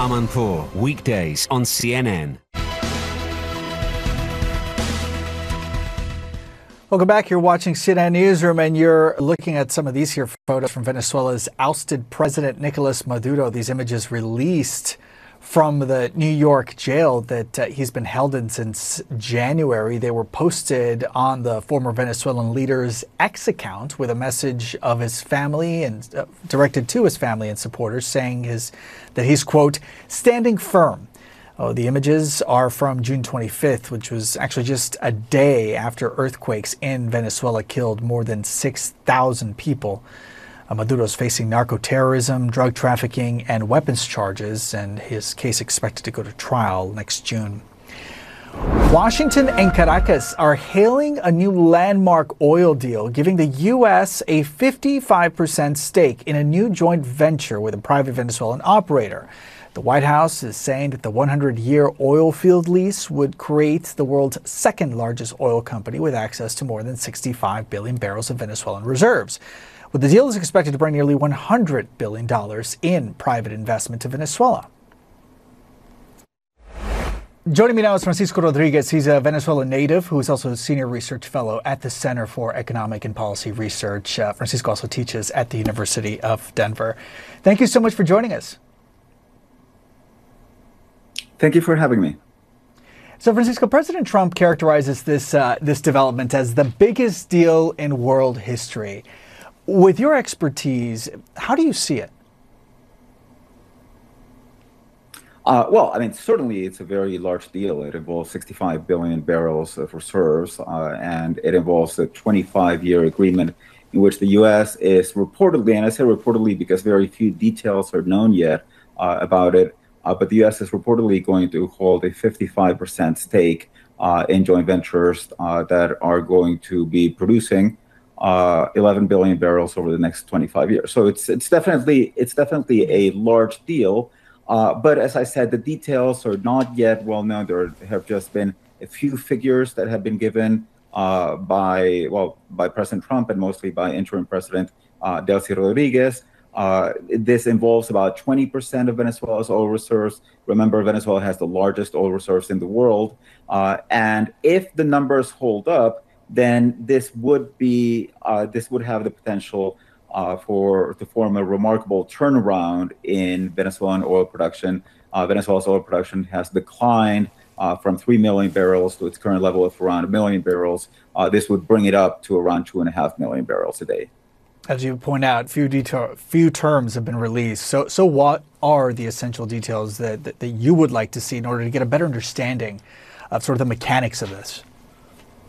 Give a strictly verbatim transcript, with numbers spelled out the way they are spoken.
Amanpour, weekdays on C N N. Welcome back. You're watching C N N Newsroom, and you're looking at some of these here photos from Venezuela's ousted President Nicolas Maduro. These images released from the New York jail that uh, he's been held in since January. They were posted on the former Venezuelan leader's X account with a message of his family and uh, directed to his family and supporters, saying his that he's, quote, standing firm. Oh, the images are from June twenty-fifth, which was actually just a day after earthquakes in Venezuela killed more than six thousand people. Uh, Maduro's facing narco-terrorism, drug trafficking, and weapons charges, and his case expected to go to trial next June. Washington and Caracas are hailing a new landmark oil deal, giving the U S a fifty-five percent stake in a new joint venture with a private Venezuelan operator. The White House is saying that the one hundred year oil field lease would create the world's second largest oil company with access to more than sixty-five billion barrels of Venezuelan reserves. Well, the deal is expected to bring nearly one hundred billion dollars in private investment to Venezuela. Joining me now is Francisco Rodriguez. He's a Venezuelan native who is also a senior research fellow at the Center for Economic and Policy Research. Uh, Francisco also teaches at the University of Denver. Thank you so much for joining us. Thank you for having me. So, Francisco, President Trump characterizes this uh, this development as the biggest deal in world history. With your expertise, how do you see it? Uh, well, I mean, certainly it's a very large deal. It involves sixty-five billion barrels of reserves, uh, and it involves a twenty-five year agreement in which the U S is reportedly, and I say reportedly because very few details are known yet uh, about it, uh, but the U S is reportedly going to hold a fifty-five percent stake uh, in joint ventures uh, that are going to be producing uh, eleven billion barrels over the next twenty-five years. So it's it's definitely it's definitely a large deal. Uh, but as I said, the details are not yet well known. There have just been a few figures that have been given uh, by, well, by President Trump and mostly by interim President uh, Delcy Rodriguez. Uh, this involves about twenty percent of Venezuela's oil reserves. Remember, Venezuela has the largest oil reserves in the world. Uh, and if the numbers hold up, then this would be, uh, this would have the potential Uh, for to form a remarkable turnaround in Venezuelan oil production. Uh, Venezuela's oil production has declined uh, from three million barrels to its current level of around a million barrels. Uh, this would bring it up to around two and a half million barrels a day. As you point out, few detail, few terms have been released. So, so what are the essential details that, that that you would like to see in order to get a better understanding of sort of the mechanics of this?